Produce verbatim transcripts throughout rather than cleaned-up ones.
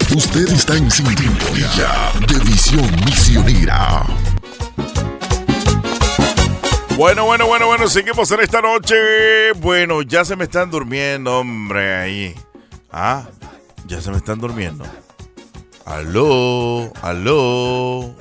Usted está en sintonía de Visión Misionera. Bueno, bueno, bueno, bueno, seguimos en esta noche. Bueno, ya se me están durmiendo, hombre, ahí. Ah, ya se me están durmiendo. Aló, aló.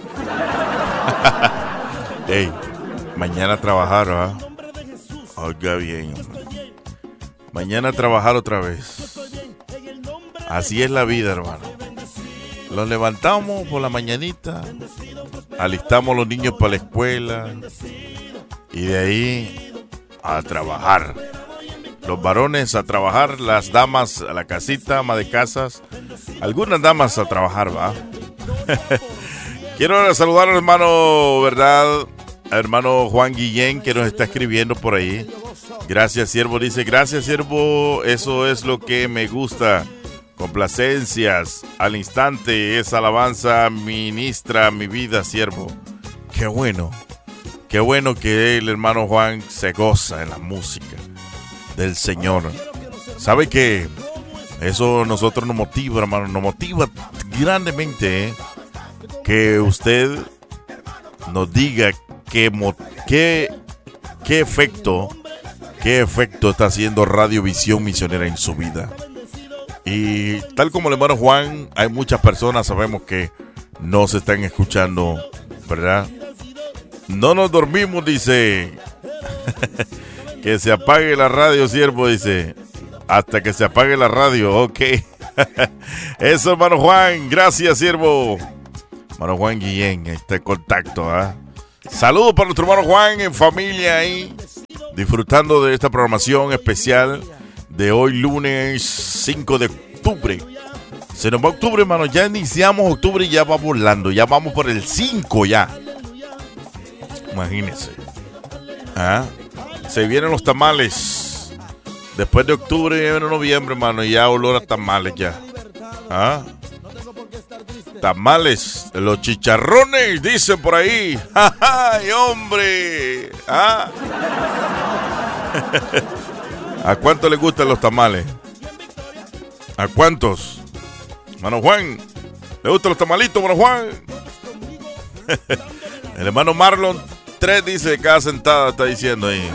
Ey, mañana a trabajar, ¿ah? Oiga bien, hombre. Mañana a trabajar otra vez. Así es la vida, hermano. Los levantamos por la mañanita, alistamos a los niños para la escuela y de ahí a trabajar. Los varones a trabajar, las damas a la casita, ama de casas, algunas damas a trabajar, ¿va? Quiero saludar al hermano, ¿verdad? Al hermano Juan Guillén, que nos está escribiendo por ahí. Gracias, siervo. Dice, gracias, siervo. Eso es lo que me gusta. Complacencias al instante. Esa alabanza ministra mi vida, siervo. Qué bueno. Qué bueno que el hermano Juan se goza en la música del Señor. ¿Sabe qué? Eso nosotros nos motiva, hermano. Nos motiva grandemente, ¿eh? Que usted nos diga qué, qué, qué efecto, qué efecto está haciendo Radio Visión Misionera en su vida. Y tal como el hermano Juan, hay muchas personas, sabemos que no se están escuchando, ¿verdad? No nos dormimos, dice. Que se apague la radio, siervo, dice. Hasta que se apague la radio, ok. Eso, hermano Juan, gracias, siervo. Hermano Juan Guillén, está en contacto, ¿ah? ¿eh? Saludos para nuestro hermano Juan en familia ahí, disfrutando de esta programación especial de hoy lunes cinco de octubre. Se nos va octubre, hermano, ya iniciamos octubre y ya va volando, ya vamos por el cinco ya. Imagínense. ¿Ah? Se vienen los tamales. Después de octubre viene noviembre, hermano, y ya olor a tamales ya. ¿Ah? Tamales, los chicharrones, dicen por ahí. ¡Ay, hombre! ¿Ah? ¿A cuánto le gustan los tamales? ¿A cuántos? Hermano Juan, ¿le gustan los tamalitos, hermano Juan? El hermano Marlon, tres dice de cada sentada, está diciendo ahí.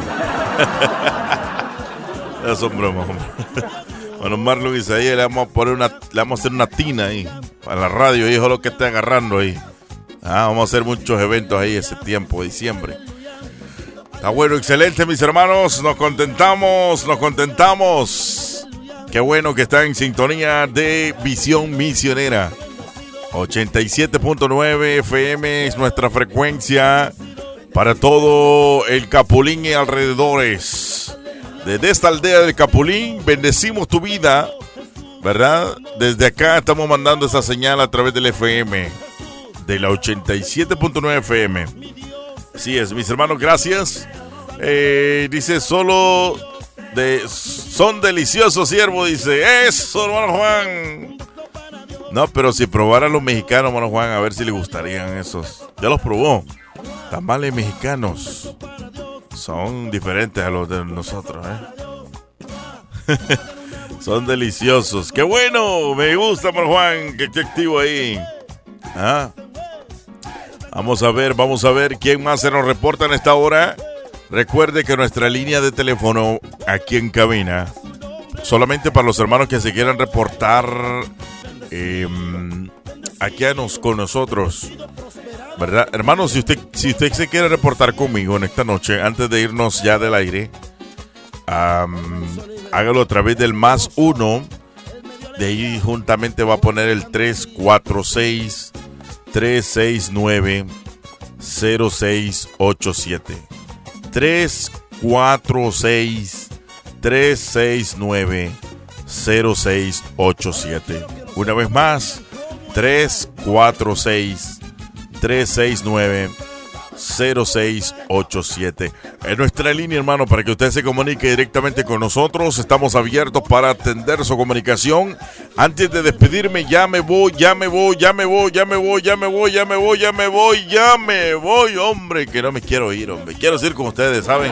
Eso es broma, hombre. Bueno, Marlon dice ahí, le vamos a poner una, le vamos a hacer una tina ahí, para la radio, hijo, lo que esté agarrando ahí. Ah, vamos a hacer muchos eventos ahí ese tiempo, diciembre. Está bueno, excelente, mis hermanos, nos contentamos, nos contentamos. Qué bueno que está en sintonía de Visión Misionera. ochenta y siete punto nueve F M es nuestra frecuencia para todo el Capulín y alrededores. Desde esta aldea del Capulín, bendecimos tu vida, ¿verdad? Desde acá estamos mandando esa señal a través del F M, de la ochenta y siete punto nueve F M. Así es, mis hermanos, gracias. Eh, dice, solo de, son deliciosos, siervo, dice. Eso, hermano Juan. No, pero si probara a los mexicanos, hermano Juan, a ver si le gustarían esos. Ya los probó. Tamales mexicanos son diferentes a los de nosotros, ¿eh? Son deliciosos. ¡Qué bueno! Me gusta, hermano Juan, que esté activo ahí. ¿Ah? Vamos a ver, vamos a ver quién más se nos reporta en esta hora. Recuerde que nuestra línea de teléfono aquí en cabina, solamente para los hermanos que se quieran reportar eh, aquí a nos, con nosotros, ¿verdad? Hermanos, si usted, si usted se quiere reportar conmigo en esta noche, antes de irnos ya del aire, um, hágalo a través del más uno. De ahí juntamente va a poner el tres cuatro seis, tres seis nueve, cero seis ocho siete. tres cuatro seis, tres seis nueve, cero seis ocho siete. Una vez más, tres cuatro seis, tres seis nueve, cero seis ocho siete. En nuestra línea, hermano, para que usted se comunique directamente con nosotros, estamos abiertos para atender su comunicación. Antes de despedirme, ya me voy, ya me voy, ya me voy, ya me voy, ya me voy, ya me voy, ya me voy, ya me voy, hombre, que no me quiero ir, hombre. Quiero seguir con ustedes, ¿saben?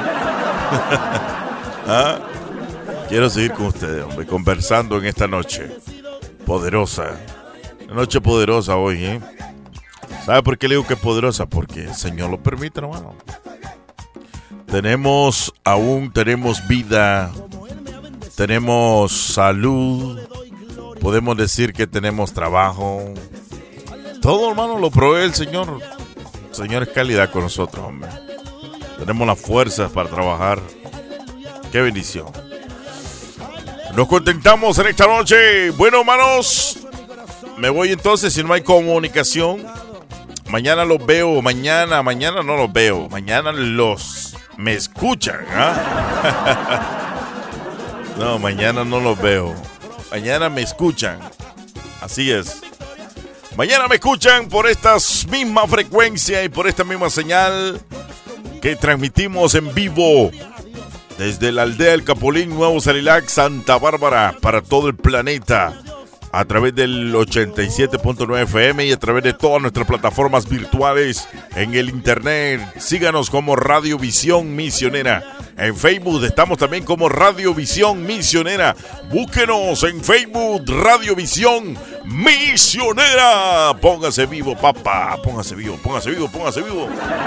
¿Ah? Quiero seguir con ustedes, hombre, conversando en esta noche poderosa Una noche poderosa hoy, ¿eh? ¿Sabe por qué le digo que es poderosa? Porque el Señor lo permite, hermano. Tenemos, aún tenemos vida, tenemos salud, podemos decir que tenemos trabajo. Todo, hermano, lo provee el Señor. El Señor es calidad con nosotros, hombre. Tenemos las fuerzas para trabajar. Qué bendición. Nos contentamos en esta noche. Bueno, hermanos, me voy entonces si no hay comunicación. Mañana los veo, mañana, mañana no los veo. Mañana los me escuchan, ¿ah? No, mañana no los veo. Mañana me escuchan. Así es. Mañana me escuchan por esta misma frecuencia y por esta misma señal que transmitimos en vivo desde la aldea del Capolín, Nuevo Salilac, Santa Bárbara, para todo el planeta, a través del ochenta y siete punto nueve F M y a través de todas nuestras plataformas virtuales en el internet. Síganos como Radio Visión Misionera. En Facebook estamos también como Radio Visión Misionera. Búsquenos en Facebook, Radio Visión Misionera. Póngase vivo, papá. Póngase vivo, póngase vivo, póngase vivo.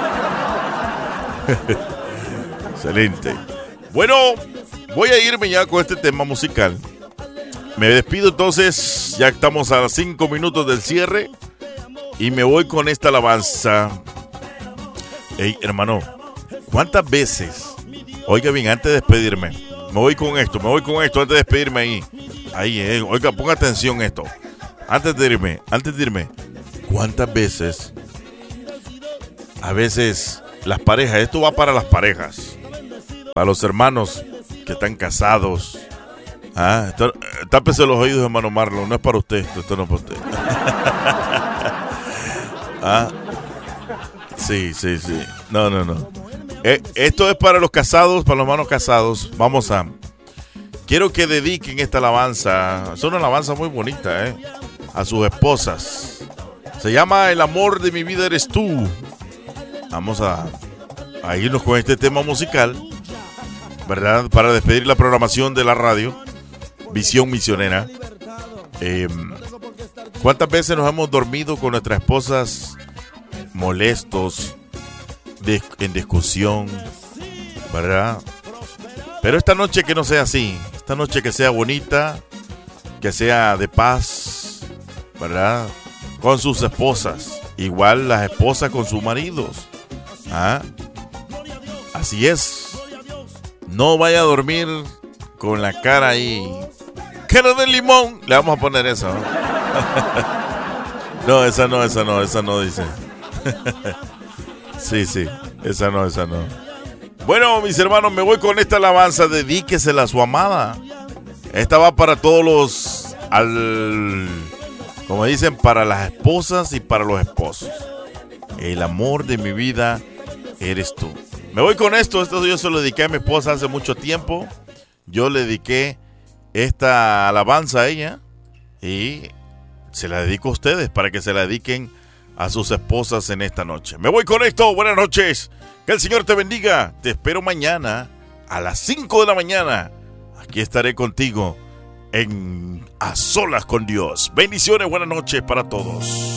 Excelente. Bueno, voy a irme ya con este tema musical. Me despido entonces, ya estamos a cinco minutos del cierre. Y me voy con esta alabanza. Ey, hermano, ¿cuántas veces? Oiga bien, antes de despedirme, me voy con esto, me voy con esto antes de despedirme ahí. Ahí, eh, oiga, ponga atención a esto. Antes de irme, antes de irme, ¿cuántas veces? A veces las parejas, esto va para las parejas, para los hermanos que están casados. Ah, esto, tápese los oídos, hermano Marlon, no es para usted, esto, esto no es para usted. Ah, sí, sí, sí. No, no, no. Eh, esto es para los casados, para los hermanos casados. Vamos a... Quiero que dediquen esta alabanza. Es una alabanza muy bonita, ¿eh? A sus esposas. Se llama El amor de mi vida eres tú. Vamos a, a irnos con este tema musical, ¿verdad? Para despedir la programación de la radio Visión Misionera. Eh, ¿Cuántas veces nos hemos dormido con nuestras esposas molestos, de, en discusión, ¿verdad? Pero esta noche que no sea así. Esta noche que sea bonita, que sea de paz, ¿verdad? Con sus esposas. Igual las esposas con sus maridos. ¿Ah? Así es. No vaya a dormir con la cara ahí. Cara de limón. Le vamos a poner esa, ¿no? No, esa no, esa no, esa no dice. Sí, sí, esa no, esa no. Bueno, mis hermanos, me voy con esta alabanza. Dedíquesela a su amada. Esta va para todos los, al, como dicen, para las esposas y para los esposos. El amor de mi vida eres tú. Me voy con esto. Esto yo se lo dediqué a mi esposa hace mucho tiempo. Yo le dediqué esta alabanza a ella y se la dedico a ustedes para que se la dediquen a sus esposas en esta noche. Me voy con esto. Buenas noches. Que el Señor te bendiga. Te espero mañana a las cinco de la mañana. Aquí estaré contigo en A Solas con Dios. Bendiciones. Buenas noches para todos.